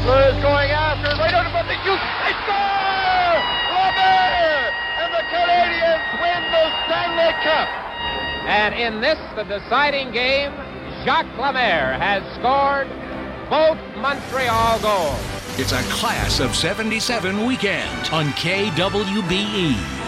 Lure is going after it, right under the shoot. They score! Lemaire! And the Canadiens win the Stanley Cup. And in this, the deciding game, Jacques Lemaire has scored both Montreal goals. It's a Class of 77 weekend on KWBE.